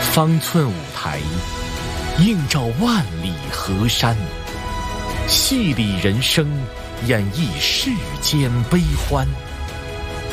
方寸舞台，映照万里河山，戏理人生，演绎世间悲欢。